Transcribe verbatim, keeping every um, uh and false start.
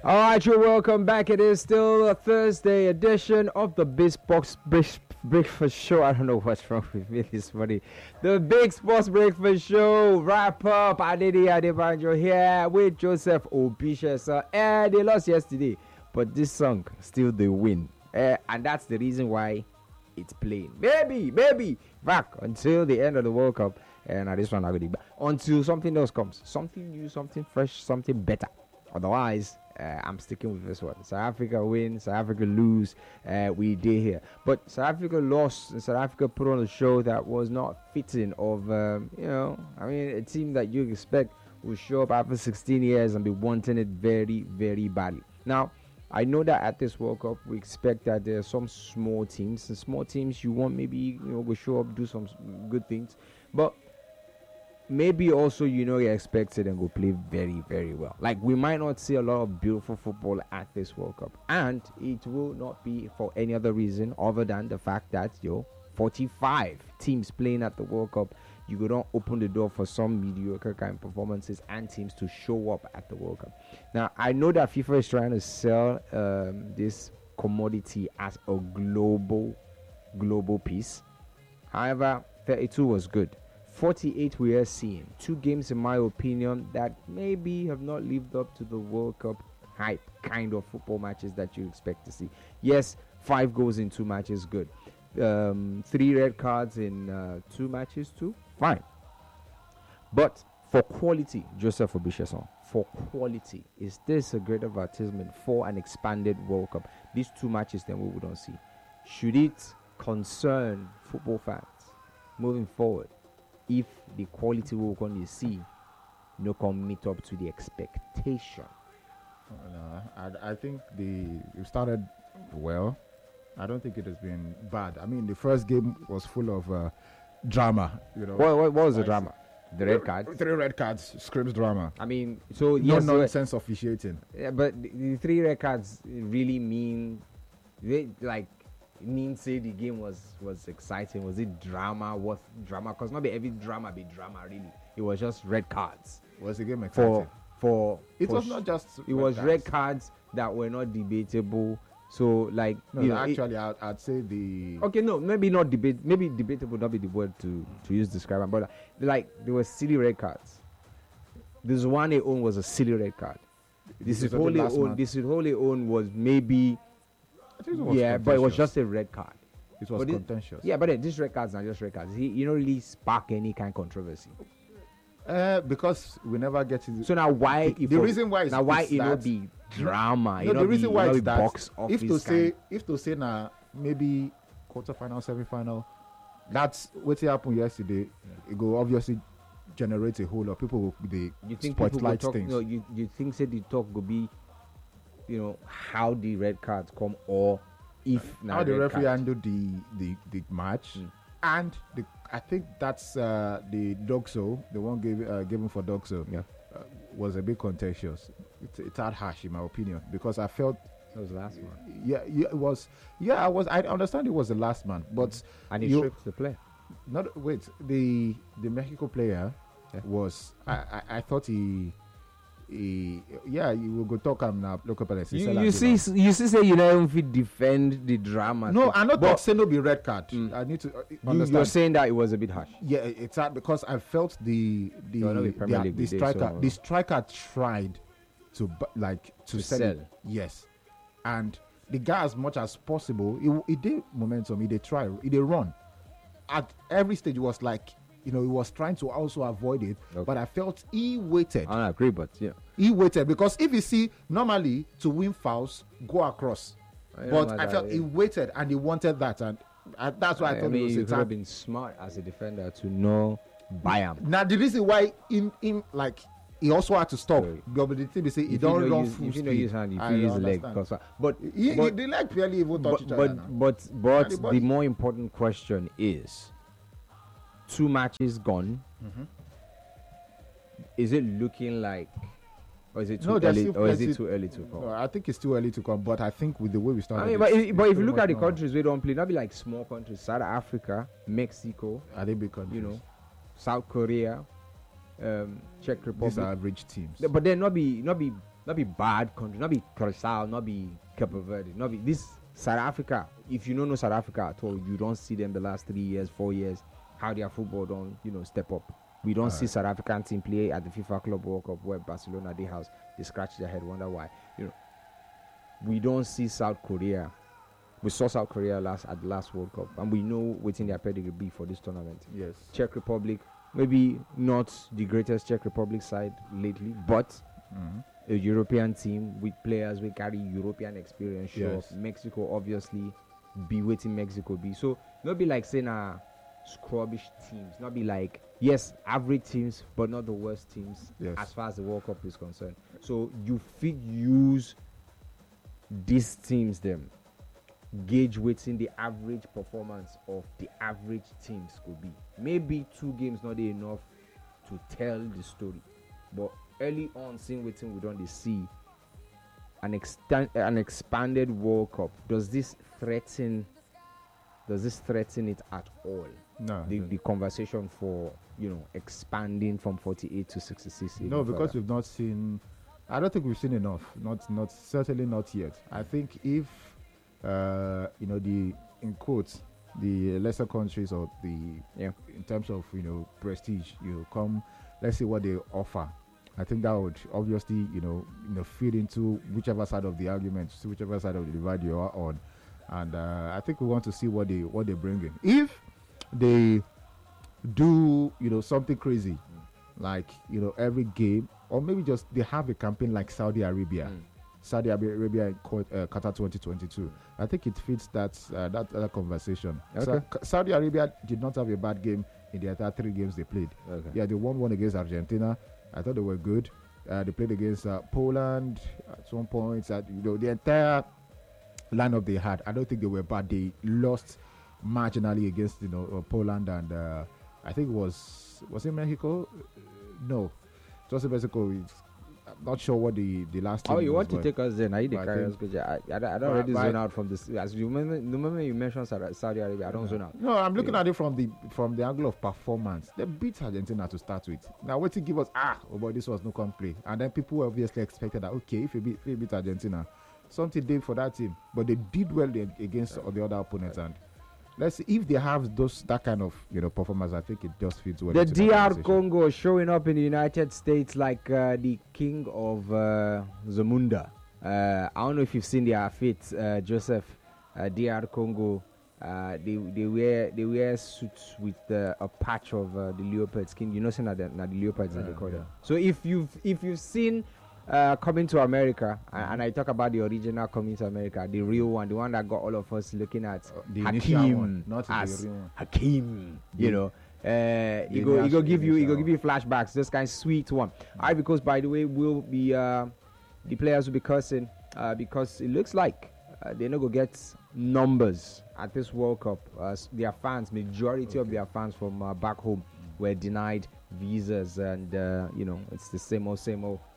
All right, you're welcome back. It is still a Thursday edition of the Big Sports Breakfast Show. I don't know what's wrong with me this morning. The Big Sports Breakfast Show wrap up. Adedi Adebanjo here with Joseph Obishesa. Eh, they lost yesterday, but this song still they win. Eh, and that's the reason why it's playing. Maybe, maybe back until the end of the World Cup. And uh, this one, I will be back until something else comes, something new, something fresh, something better. Otherwise, uh, I'm sticking with this one. South Africa win, South Africa lose. Uh, we did here, but South Africa lost, and South Africa put on a show that was not fitting of, um, you know, I mean, a team that you expect will show up after sixteen years and be wanting it very, very badly. Now, I know that at this World Cup, we expect that there are some small teams, and small teams you want maybe you know will show up, do some good things, but maybe also, you know, you expect it and go play very, very well. Like, we might not see a lot of beautiful football at this World Cup. And it will not be for any other reason other than the fact that, yo, forty-five teams playing at the World Cup, you go don't open the door for some mediocre kind of performances and teams to show up at the World Cup. Now, I know that FIFA is trying to sell um, this commodity as a global, global piece. However, thirty-two was good. forty-eight we are seeing. Two games, in my opinion, that maybe have not lived up to the World Cup hype kind of football matches that you expect to see. Yes, five goals in two matches, good. Um, three red cards in uh, two matches, too, fine. But for quality, Joseph Obishesa, for quality, is this a great advertisement for an expanded World Cup? These two matches, then we would not see. Should it concern football fans moving forward if the quality we're going to see no can meet up to the expectation? No, I, I think the it started well. I don't think it has been bad. I mean, the first game was full of uh, drama. You know, what, what, what was the drama? The red cards. Three red cards screams drama. I mean, so no yes, nonsense officiating. Yeah, but the, the three red cards really mean they like. Mean say the game was was exciting. Was it drama? Worth drama? Because not be every drama be drama really. It was just red cards. Was the game exciting? For for it for was sh- not just. It was cards. red cards that were not debatable. So like no, you no, know, actually, it, I'd, I'd say the. Okay, no, maybe not debate. Maybe debatable not be the word to to use to describe it, but like there were silly red cards. This one they own was a silly red card. This is wholly own. This is wholly own was maybe. Yeah, but it was just a red card. It was but contentious. It, yeah, but uh, these red cards are just red cards. He, you don't really spark any kind of controversy. Uh, because we never get to. So now why? The, the reason why now why it not be drama? No, the reason be, why it's that box if to say kind. if to say now maybe quarterfinal, semi-final, that's what happened yesterday. Yeah. It will obviously generate a whole lot of people will be you think spotlight talk, things. No, you you think say the talk will be, you know, how the red cards come or. If how the referee handled the, the, the match mm. and the I think that's uh, the Doxo, the one gave, uh, given for Doxo, yeah. uh, was a bit contentious. It, it had harsh in my opinion because I felt it was the last one. Yeah, yeah, it was. Yeah, I was. I understand it was the last man, but mm. and he stripped the player. Not wait. The the Mexico player yeah. was. I, I I thought he. He, yeah, you will go talk him now. Local policy. You, you see, you see, say you know if we defend the drama. No, I'm not talking. Say no be red card. Mm. I need to uh, understand. You're saying that it was a bit harsh. Yeah, it's hard because I felt the the the, the striker day, so. the striker tried to like to, to sell. sell. It. Yes, and the guy as much as possible. He, he did momentum. He did try. He did run. At every stage, it was like. You know, he was trying to also avoid it, okay. but I felt he waited. I agree, but yeah. He waited because if you see, normally to win fouls, go across. I but I felt that, he yeah. waited and he wanted that. And uh, that's why I, I thought mean, it was you a could have been smart as a defender to know Bayam. Now, the reason why, in, in like, he also had to stop. But the thing is, he don't run full speed. If you know his hand, if you use the leg. But, he, but he, the leg barely even touched each other. But, but, but, but the more important question is, two matches gone. Mm-hmm. Is it looking like, or is it too no, early? Or is it too early to come? No, I think it's too early to come. But I think with the way we started, I mean, but if, but if you look at the countries we don't play, not be like small countries. South Africa, Mexico, are they big countries? You know, South Korea, um, Czech Republic. These are average teams. But then not be not be not be bad country, not be Curacao, not be Cape Verde, not be this South Africa. If you don't know South Africa at all, you don't see them the last three years, four years, how their football don't, you know, step up. We don't all see right. South African team play at the FIFA Club World Cup where Barcelona they house, they scratch their head, wonder why. You know, we don't see South Korea. We saw South Korea last at the last World Cup, and we know what's in their pedigree be for this tournament. Yes. Czech Republic, maybe not the greatest Czech Republic side lately, but mm-hmm. a European team with players we carry European experience. Sure. Yes. Mexico obviously be waiting Mexico be. So not be like saying uh scrubbish teams, not be like yes, average teams, but not the worst teams yes. as far as the World Cup is concerned. So you fit use these teams them. Gauge within the average performance of the average teams could be. Maybe two games not enough to tell the story, but early on, seeing within we don't see an extent an expanded World Cup. Does this threaten? Does this threaten it at all? No. The, the conversation for you know expanding from forty-eight to sixty-six. No, because further. We've not seen. I don't think we've seen enough. Not not certainly not yet. I think if. Uh, you know, the in quotes, the lesser countries or the yeah. in terms of you know prestige, you know, come. Let's see what they offer. I think that would obviously you know you know feed into whichever side of the argument, whichever side of the divide you are on, and uh, I think we want to see what they what they bring in. If they do you know something crazy, mm. like you know every game, or maybe just they have a campaign like Saudi Arabia. Mm. Saudi Arabia in uh, Qatar twenty twenty-two. I think it fits that uh, that other conversation. Okay. So, Saudi Arabia did not have a bad game in the entire three games they played. Okay. Yeah, they won one against Argentina. I thought they were good. Uh, they played against uh, Poland at some points. At, you know, the entire lineup they had, I don't think they were bad. They lost marginally against you know uh, Poland and uh, I think it was was it Mexico? Uh, no, it was Mexico. It's, I'm not sure what the, the last Oh, team you was, want to take us there? Now you the carriers, because I, I, I don't Right, already right. zone out from this. As you remember, the moment you mentioned Saudi Saudi Arabia, I don't zone out. No, I'm looking Yeah. at it from the from the angle of performance. They beat Argentina to start with. Now, what to give us? Ah, oh boy, this was no complete. And then people obviously expected that okay, if you beat, if you beat Argentina, something did for that team. But they did well against all the other opponents. And let's see if they have those that kind of you know performance. I think it just fits well. The into D R conversation. Congo showing up in the United States like uh, the king of uh, Zamunda. Uh, I don't know if you've seen their outfits, uh, Joseph. Uh, D R Congo. Uh, they they wear they wear suits with uh, a patch of uh, the leopard skin. You know, saying that the leopards Yeah, that they call yeah. them. So if you've if you've seen uh, Coming to America, and, and I talk about the original Coming to America, the real one, the one that got all of us looking at Uh, the initial Hakeem one, not the as real one. Hakeem, you The- know. Uh, the he go, he go initial- give you, he go initial give you flashbacks. This kind of sweet one. All right, because by the way, we'll be uh, the players will be cursing uh, because it looks like uh, they're not gonna get numbers at this World Cup. Uh, s- their fans, majority of their fans from uh, back home, were denied visas, and uh, you know it's the same old, same old.